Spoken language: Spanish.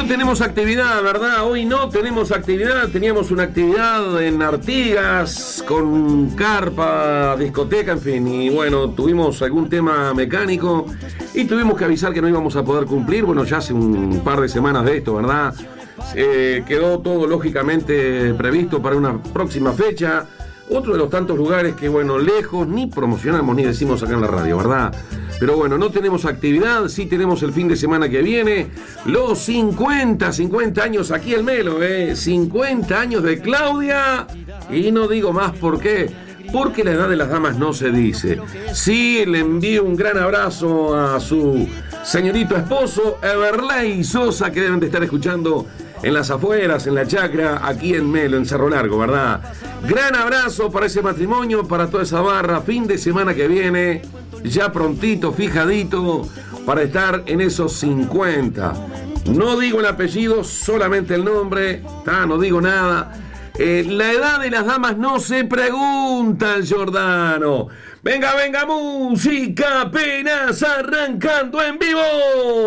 tenemos actividad, ¿verdad? Hoy no tenemos actividad. Teníamos una actividad en Artigas con carpa, discoteca, en fin. Y bueno, tuvimos algún tema mecánico y tuvimos que avisar que no íbamos a poder cumplir. Bueno, ya hace un par de semanas de esto, ¿verdad? Quedó todo lógicamente previsto para una próxima fecha. Otro de los tantos lugares que, bueno, lejos, ni promocionamos ni decimos acá en la radio, ¿verdad? Pero bueno, no tenemos actividad, sí tenemos el fin de semana que viene, los 50 años aquí en Melo, 50 años de Claudia, y no digo más por qué, porque la edad de las damas no se dice. Sí, le envío un gran abrazo a su señorito esposo, Everley Sosa, que deben de estar escuchando en las afueras, en la chacra, aquí en Melo, en Cerro Largo, ¿verdad? Gran abrazo para ese matrimonio, para toda esa barra, fin de semana que viene, ya prontito, fijadito, para estar en esos 50. No digo el apellido, solamente el nombre, no digo nada. La edad de las damas no se pregunta, Giordano. Venga, música, apenas arrancando en vivo.